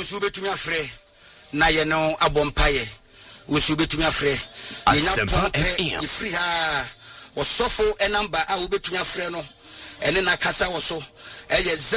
nso betumi afrɛ na ye no abompaye nso betumi afrɛ yenya pompe ifri ha osofo number a wo betumi afrɛ no ene na kasa wo so eye